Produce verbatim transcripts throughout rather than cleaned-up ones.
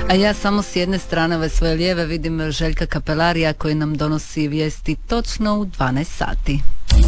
A ja samo s jedne strane ove svoje lijeve vidim Željka Kapelarija koji nam donosi vijesti točno u dvanaest sati.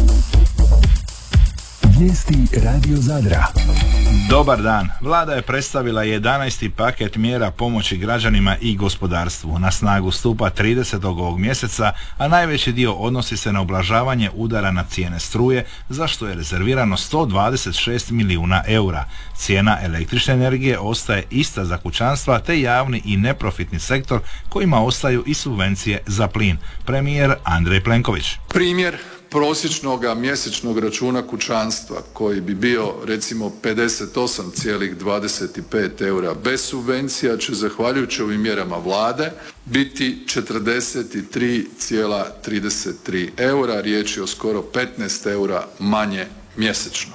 Vijesti Radio Zadra. Dobar dan. Vlada je predstavila jedanaesti paket mjera pomoći građanima i gospodarstvu. Na snagu stupa tridesetog ovog mjeseca, a najveći dio odnosi se na ublažavanje udara na cijene struje, za što je rezervirano sto dvadeset šest milijuna eura. Cijena električne energije ostaje ista za kućanstva, te javni i neprofitni sektor kojima ostaju i subvencije za plin. Premijer Andrej Plenković. Primjer prosječnog mjesečnog računa kućanstva koji bi bio recimo pedeset osam zarez dvadeset pet eura bez subvencija će zahvaljujući ovim mjerama vlade biti četrdeset tri zarez trideset tri eura, riječ je o skoro petnaest eura manje mjesečno.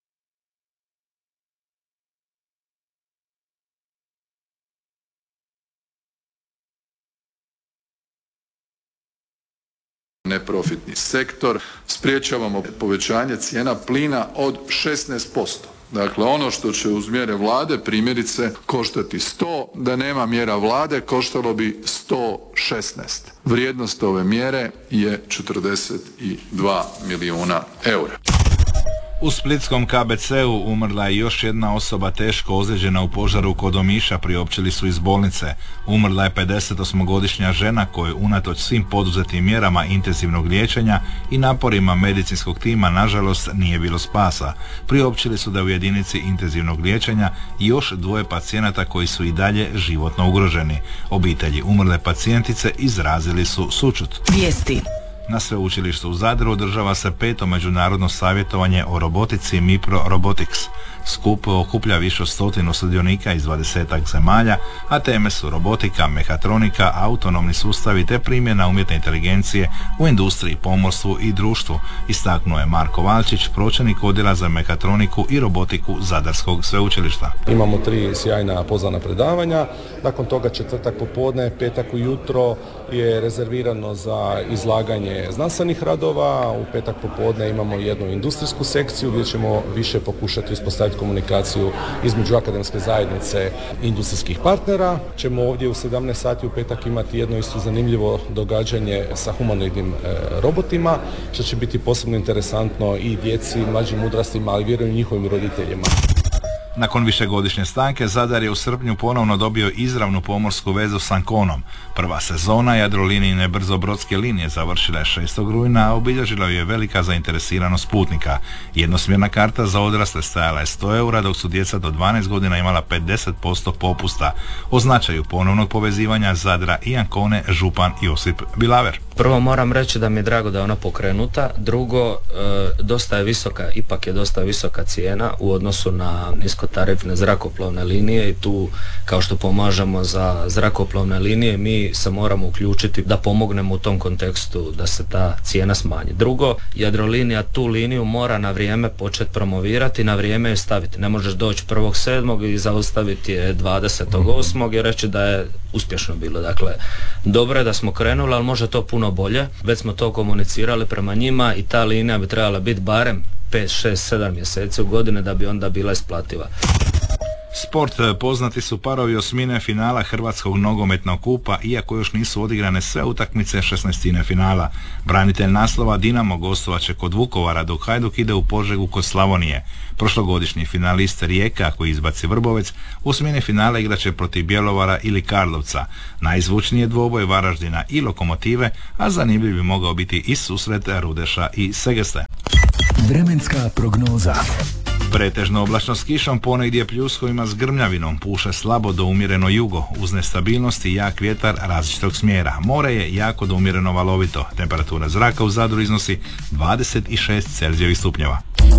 Neprofitni sektor, spriječavamo povećanje cijena plina od šesnaest posto. Dakle, ono što će uz mjere vlade primjerice koštati sto, da nema mjera vlade koštalo bi sto šesnaest. Vrijednost ove mjere je četrdeset dva milijuna eura. U splitskom K B C-u umrla je još jedna osoba teško ozlijeđena u požaru kod Omiša, priopćili su iz bolnice. Umrla je pedesetosmogodišnja žena kojoj unatoč svim poduzetim mjerama intenzivnog liječenja i naporima medicinskog tima nažalost nije bilo spasa. Priopćili su da u jedinici intenzivnog liječenja još dvoje pacijenata koji su i dalje životno ugroženi. Obitelji umrle pacijentice izrazili su sućut. Vijesti. Na sveučilištu u Zadru održava se peto međunarodno savjetovanje o robotici Mipro Robotics. Skup okuplja više od stotinu sudionika iz dvadesetak zemalja, a teme su robotika, mehatronika, autonomni sustavi te primjena umjetne inteligencije u industriji, pomorstvu i društvu, istaknuo je Marko Valčić, pročelnik odjela za mehatroniku i robotiku Zadarskog sveučilišta. Imamo tri sjajna pozvana predavanja, nakon toga četvrtak popodne, petak ujutro je rezervirano za izlaganje znanstvenih radova, u petak popodne imamo jednu industrijsku sekciju gdje ćemo više pokušati uspostaviti komunikaciju između akademske zajednice i industrijskih partnera. Ćemo ovdje u sedamnaest sati u petak imati jedno isto zanimljivo događanje sa humanoidnim e, robotima, što će biti posebno interesantno i djeci, mlađim odraslima, ali vjerujem i njihovim roditeljima. Nakon višegodišnje stanke, Zadar je u srpnju ponovno dobio izravnu pomorsku vezu s Anconom. Prva sezona Jadrolinijine brzobrodske linije završila je šestog rujna, a obilježila ju je velika zainteresiranost putnika. Jednosmjerna karta za odrasle stajala je sto eura, dok su djeca do dvanaest godina imala pedeset posto popusta. O značaju ponovnog povezivanja Zadra i Ancone župan Josip Bilaver. Prvo moram reći da mi je drago da je ona pokrenuta, drugo e, dosta je visoka, ipak je dosta visoka cijena u odnosu na niskotarifne zrakoplovne linije i tu kao što pomažemo za zrakoplovne linije mi se moramo uključiti da pomognemo u tom kontekstu da se ta cijena smanji. Drugo, Jadrolinija tu liniju mora na vrijeme početi promovirati, na vrijeme je staviti. Ne možeš doći prvog sedmog i zaustaviti je dvadesetog osmog i reći da je uspješno bilo. Dakle, dobro je da smo krenuli, ali može to puno bolje. Već smo to komunicirali prema njima i ta linija bi trebala biti barem pet, šest, sedam mjeseci u godine da bi onda bila isplativa. Sport. Poznati su parovi osmine finala Hrvatskog nogometnog kupa, iako još nisu odigrane sve utakmice šesnaestine finala. Branitelj naslova Dinamo gostovaće kod Vukovara, dok Hajduk ide u Požegu kod Slavonije. Prošlogodišnji finalist Rijeka, koji izbaci Vrbovec, u osmini finala igraće protiv Bjelovara ili Karlovca. Najzvučnije dvoboj Varaždina i Lokomotive, a zanimljiv bi mogao biti i susret Rudeša i Segeste. Vremenska prognoza. Pretežno oblačno s kišom, ponegdje pljuskovima s grmljavinom, puše slabo do umjereno jugo, uz nestabilnost i jak vjetar različitog smjera. More je jako do umjereno valovito, temperatura zraka u Zadru iznosi dvadeset šest Celzijevih stupnjeva.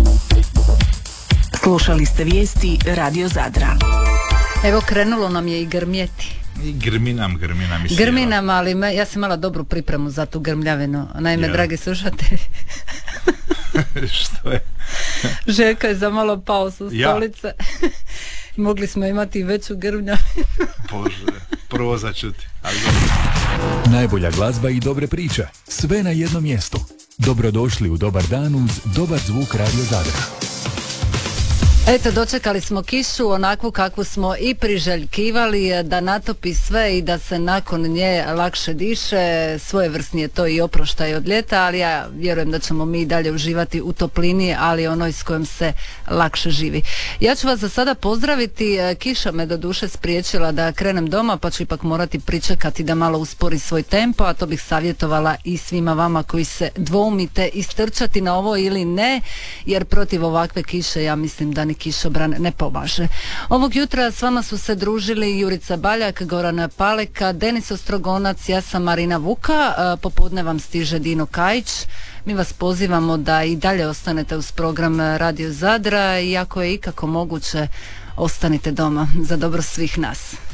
Slušali ste vijesti Radio Zadra. Evo, krenulo nam je i grmjeti. I grminam, grminam i Grminam, ali me, ja sam imala dobru pripremu za tu grmljavinu. Naime, ja. Dragi slušatelji, što je? Željko je za malo pao sa stolice. Ja. Mogli smo imati i veću grmljavinu. Bože, prvo začuti. Ali... Najbolja glazba i dobre priče. Sve na jednom mjestu. Dobrodošli u Dobar dan uz dobar zvuk Radio Zadra. Eto, dočekali smo kišu onakvu kakvu smo i priželjkivali, da natopi sve i da se nakon nje lakše diše. Svojevrsni je to i oproštaj od ljeta, ali ja vjerujem da ćemo mi dalje uživati u toplini, ali onoj s kojom se lakše živi. Ja ću vas za sada pozdraviti. Kiša me do duše spriječila da krenem doma, pa ću ipak morati pričekati da malo uspori svoj tempo, a to bih savjetovala i svima vama koji se dvoumite istrčati na ovo ili ne, jer protiv ovakve kiše ja mislim da ni kišobran ne pomaže. Ovog jutra s vama su se družili Jurica Baljak, Goran Paleka, Denis Ostrogonac, ja sam Marina Vuka. Popodne vam stiže Dino Kajić. Mi vas pozivamo da i dalje ostanete uz program Radio Zadra i ako je ikako moguće, ostanite doma za dobro svih nas.